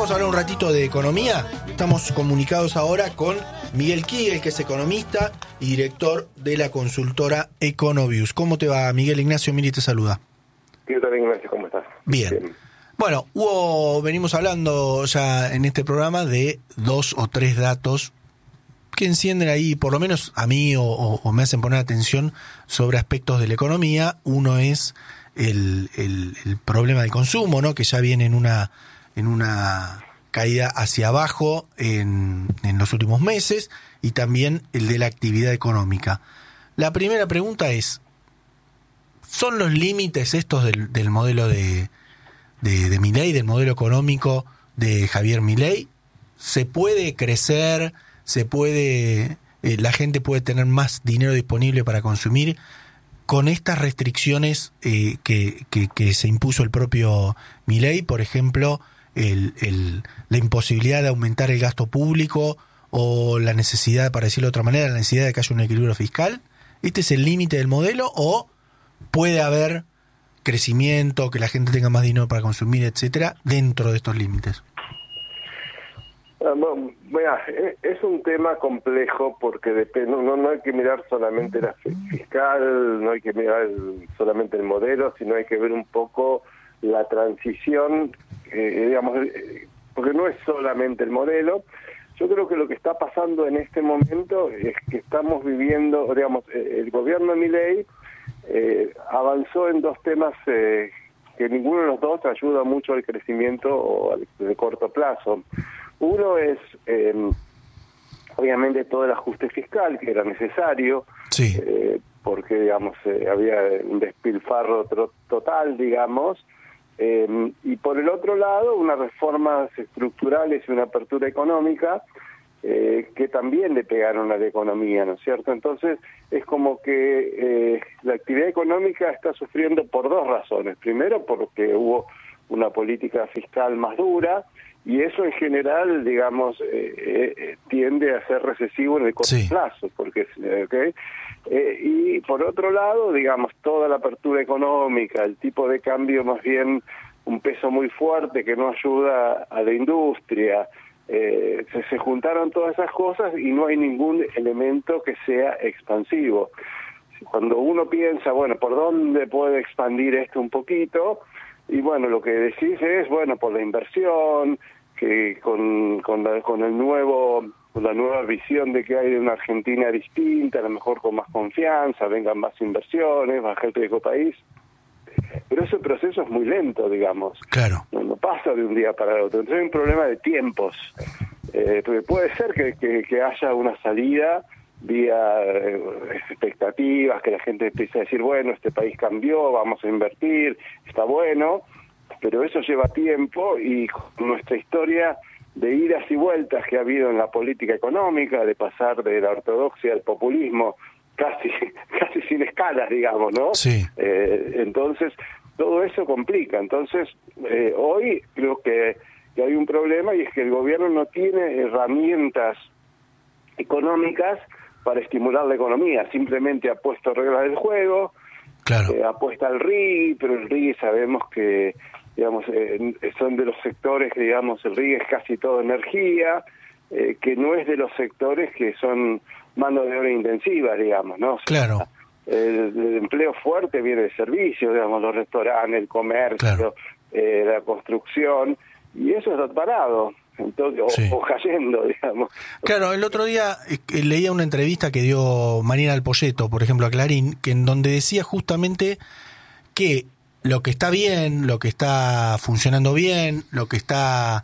Vamos a hablar un ratito de economía. Estamos comunicados ahora con Miguel Kigel, que es economista y director de la consultora Econovius. ¿Cómo te va, Miguel? Ignacio Miri te saluda. ¿Qué tal, Ignacio? ¿Cómo estás? Bien. Bueno, venimos hablando ya en este programa de 2 o 3 datos que encienden ahí, por lo menos a mí, o me hacen poner atención sobre aspectos de la economía. Uno es el problema del consumo, ¿no? Que ya viene en una caída hacia abajo en los últimos meses, y también el de la actividad económica. La primera pregunta es, ¿son los límites estos del modelo de Milei, del modelo económico de Javier Milei? ¿Se puede crecer? La gente puede tener más dinero disponible para consumir con estas restricciones que se impuso el propio Milei? Por ejemplo, la imposibilidad de aumentar el gasto público, o la necesidad, para decirlo de otra manera, la necesidad de que haya un equilibrio fiscal. ¿Este es el límite del modelo, o puede haber crecimiento, que la gente tenga más dinero para consumir, etcétera, dentro de estos límites? Bueno, es un tema complejo porque depende, no hay que mirar solamente la fiscal, no hay que mirar solamente el modelo, sino hay que ver un poco la transición, porque no es solamente el modelo. Yo creo que lo que está pasando en este momento es que estamos viviendo, el gobierno de Milei avanzó en 2 temas que ninguno de los dos ayuda mucho al crecimiento o de corto plazo. Uno es, obviamente, todo el ajuste fiscal que era necesario, sí. Porque, había un despilfarro total, y por el otro lado, unas reformas estructurales y una apertura económica que también le pegaron a la economía, ¿no es cierto? Entonces, es como que la actividad económica está sufriendo por 2 razones. Primero, porque hubo una política fiscal más dura, y eso en general, tiende a ser recesivo en el corto plazo, porque y por otro lado, toda la apertura económica, el tipo de cambio más bien un peso muy fuerte que no ayuda a la industria, se juntaron todas esas cosas y no hay ningún elemento que sea expansivo. Cuando uno piensa, ¿por dónde puede expandir esto un poquito? Y lo que decís es, por la inversión, que con la nueva visión de que hay de una Argentina distinta, a lo mejor con más confianza, vengan más inversiones, baja el riesgo país. Pero ese proceso es muy lento, Claro. No pasa de un día para el otro. Entonces hay un problema de tiempos. Porque puede ser que haya una salida vía expectativas, que la gente empiece a decir, este país cambió, vamos a invertir, está bueno, pero eso lleva tiempo, y con nuestra historia de idas y vueltas que ha habido en la política económica, de pasar de la ortodoxia al populismo casi sin escalas, ¿no? Sí. Entonces, todo eso complica. Entonces, hoy creo que hay un problema, y es que el gobierno no tiene herramientas económicas para estimular la economía. Simplemente ha puesto reglas del juego, claro. Apuesta al RIGI, pero el RIGI sabemos que son de los sectores que, el RIGI es casi todo energía, que no es de los sectores que son mano de obra intensiva, ¿no? Claro. El empleo fuerte viene de servicios, los restaurantes, el comercio, la construcción, y eso está parado. Entonces, o cayendo, Claro, el otro día leía una entrevista que dio Marina Alpoyeto, por ejemplo, a Clarín, que en donde decía justamente que lo que está bien, lo que está funcionando bien, lo que está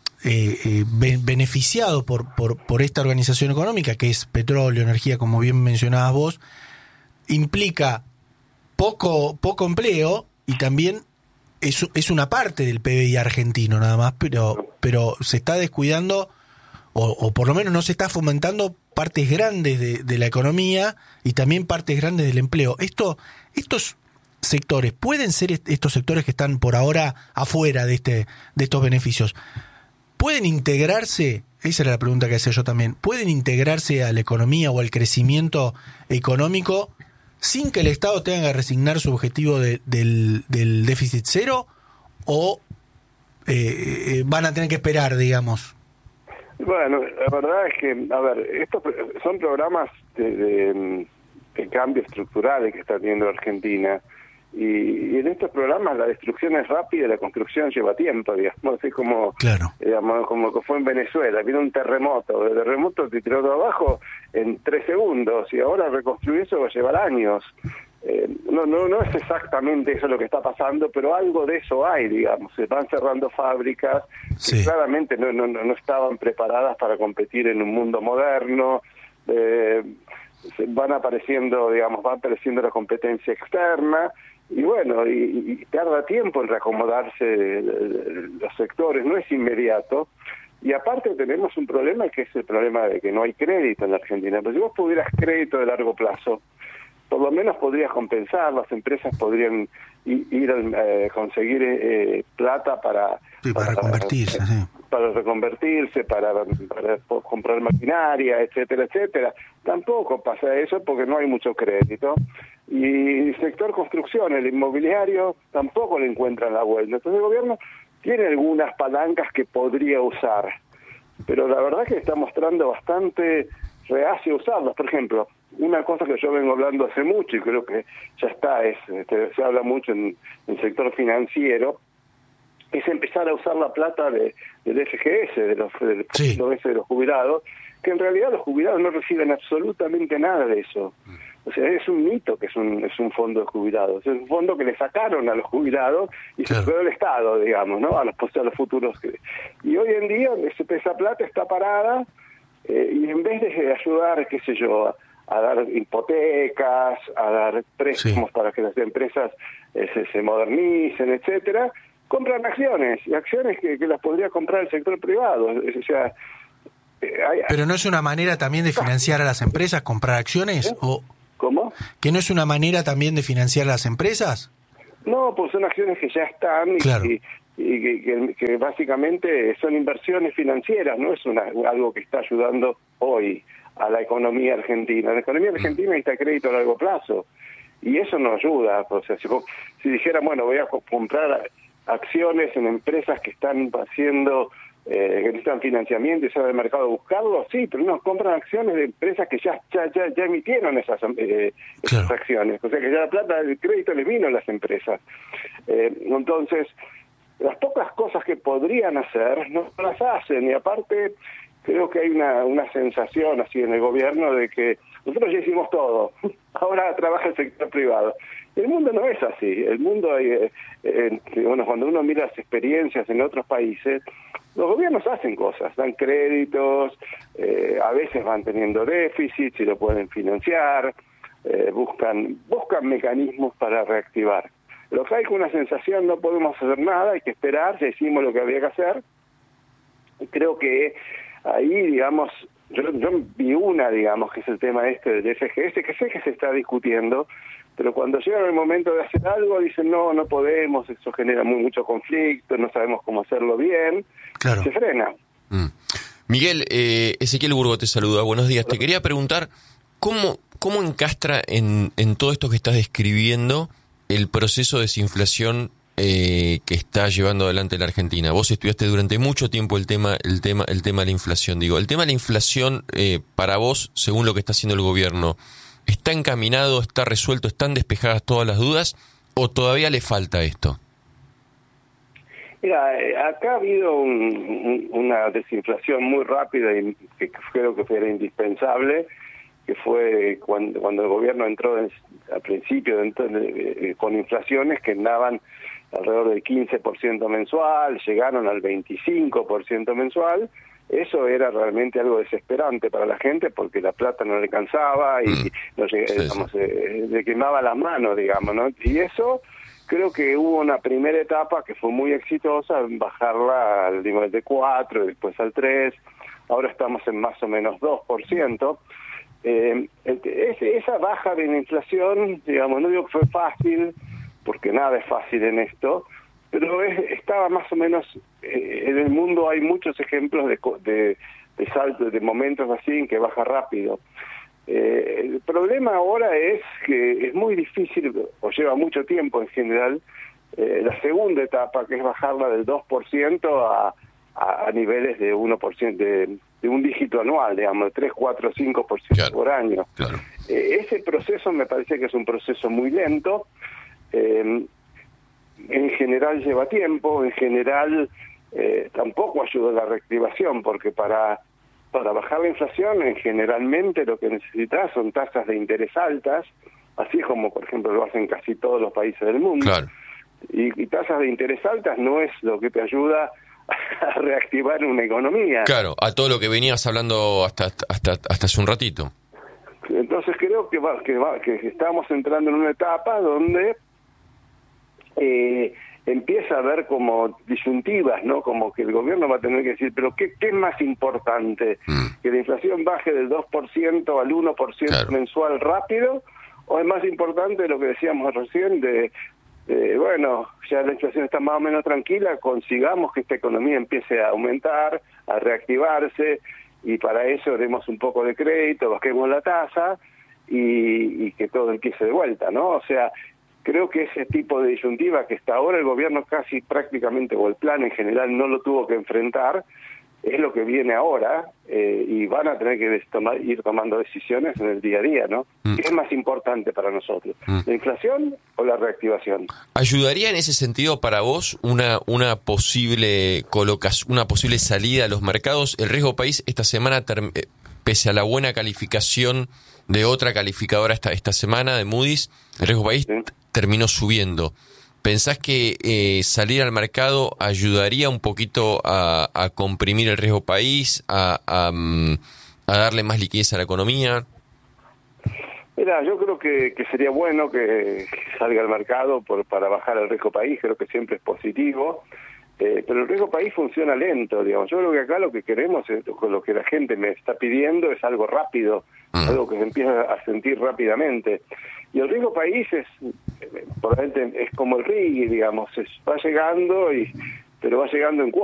beneficiado por esta organización económica, que es petróleo, energía, como bien mencionabas vos, implica poco empleo, y también es una parte del PBI argentino nada más, pero se está descuidando, o por lo menos no se está fomentando partes grandes de la economía, y también partes grandes del empleo. Estos sectores, ¿pueden ser estos sectores que están por ahora afuera de estos beneficios? ¿Pueden integrarse? Esa era la pregunta que hacía yo también. ¿Pueden integrarse a la economía o al crecimiento económico sin que el Estado tenga que resignar su objetivo del déficit cero? ¿O van a tener que esperar, digamos? Bueno, la verdad es que, a ver, estos son programas de cambio estructural que está teniendo Argentina. Y en estos programas la destrucción es rápida y la construcción lleva tiempo, digamos, así como, digamos, como que fue en Venezuela, vino un terremoto, el terremoto te tiró todo abajo en 3 segundos y ahora reconstruir eso va a llevar años. No es exactamente eso lo que está pasando, pero algo de eso hay, digamos, se van cerrando fábricas que claramente no estaban preparadas para competir en un mundo moderno, va apareciendo la competencia externa. Y bueno, y tarda tiempo en reacomodarse los sectores, no es inmediato. Y aparte tenemos un problema que es el problema de que no hay crédito en la Argentina. Pero si vos tuvieras crédito de largo plazo, por lo menos podrías compensar, las empresas podrían ir a conseguir plata para reconvertirse, para reconvertirse, para comprar maquinaria, etcétera, etcétera. Tampoco pasa eso porque no hay mucho crédito. Y el sector construcción, el inmobiliario, tampoco le encuentran la vuelta. Entonces el gobierno tiene algunas palancas que podría usar, pero la verdad que está mostrando bastante reacio a usarlas. Por ejemplo, una cosa que yo vengo hablando hace mucho y creo que ya está, se habla mucho en el sector financiero, es empezar a usar la plata del FGS, de los jubilados, que en realidad los jubilados no reciben absolutamente nada de eso. O sea, es un mito que es un fondo de jubilados. Es un fondo que le sacaron a los jubilados y se quedó el Estado, digamos, ¿no? A los futuros. Y hoy en día esa plata está parada y en vez de ayudar, qué sé yo, a dar hipotecas, a dar préstamos para que las empresas se modernicen, etcétera, compran acciones, y acciones que las podría comprar el sector privado. O sea, ¿pero no es una manera también de financiar a las empresas, comprar acciones? ¿Cómo? ¿Que no es una manera también de financiar a las empresas? No, pues son acciones que ya están y que básicamente son inversiones financieras, no es algo que está ayudando hoy a la economía argentina. La economía argentina necesita crédito a largo plazo y eso no ayuda. O sea, si dijera, bueno, voy a comprar acciones en empresas que están haciendo que necesitan financiamiento y salen del mercado a buscarlo, sí, pero no, compran acciones de empresas que ya emitieron esas acciones, o sea que ya la plata del crédito les vino a las empresas. Entonces, las pocas cosas que podrían hacer no las hacen, y aparte creo que hay una sensación así en el gobierno de que nosotros ya hicimos todo, ahora trabaja el sector privado. El mundo no es así. El mundo, cuando uno mira las experiencias en otros países, los gobiernos hacen cosas, dan créditos, a veces van teniendo déficits y lo pueden financiar, buscan mecanismos para reactivar. Lo que hay con una sensación, no podemos hacer nada, hay que esperar, ya hicimos lo que había que hacer. Y creo que ahí, digamos, yo vi que es el tema del FGS, que sé que se está discutiendo, pero cuando llega el momento de hacer algo dicen no podemos, eso genera mucho conflicto, no sabemos cómo hacerlo bien, se frena. Miguel, Ezequiel Burgo te saluda, buenos días. Te quería preguntar, ¿cómo encastra en todo esto que estás describiendo el proceso de desinflación que está llevando adelante la Argentina? Vos estudiaste durante mucho tiempo el tema de la inflación. Digo, el tema de la inflación, para vos, según lo que está haciendo el gobierno, ¿está encaminado, está resuelto, están despejadas todas las dudas o todavía le falta esto? Mira, acá ha habido una desinflación muy rápida y que creo que era indispensable, que fue cuando el gobierno entró al principio con inflaciones que andaban alrededor del 15% mensual, llegaron al 25% mensual. Eso era realmente algo desesperante para la gente porque la plata no le alcanzaba y le quemaba las manos, digamos, ¿no? Y eso creo que hubo una primera etapa que fue muy exitosa en bajarla al nivel de 4, después al 3, ahora estamos en más o menos 2%. Esa baja de la inflación, digamos, no digo que fue fácil, porque nada es fácil en esto, pero estaba más o menos, en el mundo hay muchos ejemplos de saltos, de momentos así en que baja rápido. El problema ahora es que es muy difícil, o lleva mucho tiempo en general, la segunda etapa, que es bajarla del 2% a niveles de 1%, de un dígito anual, digamos, de 3, 4, 5% por año. Claro. Ese proceso me parece que es un proceso muy lento. En general lleva tiempo, en general tampoco ayuda a la reactivación, porque para bajar la inflación, generalmente lo que necesitas son tasas de interés altas, así como, por ejemplo, lo hacen casi todos los países del mundo. Claro. Y tasas de interés altas no es lo que te ayuda a reactivar una economía. Claro, a todo lo que venías hablando hasta hace un ratito. Entonces creo que estamos entrando en una etapa donde empieza a haber como disyuntivas, ¿no? Como que el gobierno va a tener que decir, pero ¿qué es más importante? ¿Que la inflación baje del 2% al 1% mensual rápido? ¿O es más importante lo que decíamos recién bueno, ya la inflación está más o menos tranquila, consigamos que esta economía empiece a aumentar, a reactivarse, y para eso demos un poco de crédito, bajemos la tasa y que todo empiece de vuelta, ¿no? O sea, creo que ese tipo de disyuntiva que hasta ahora el gobierno casi prácticamente, o el plan en general, no lo tuvo que enfrentar, es lo que viene ahora, y van a tener que ir tomando decisiones en el día a día, ¿no? ¿Qué es más importante para nosotros? ¿La inflación o la reactivación? ¿Ayudaría en ese sentido para vos una posible una posible salida a los mercados? El riesgo país esta semana, pese a la buena calificación de otra calificadora esta semana, de Moody's, el riesgo país terminó subiendo. ¿Pensás que salir al mercado ayudaría un poquito a comprimir el riesgo país, a darle más liquidez a la economía? Mira, yo creo que sería bueno que salga al mercado para bajar el riesgo país, creo que siempre es positivo, pero el riesgo país funciona lento, digamos. Yo creo que acá lo que queremos, con lo que la gente me está pidiendo, es algo rápido, algo que se empieza a sentir rápidamente. Y el riesgo país probablemente es como el RIGI, digamos, va llegando, pero va llegando en cuotas.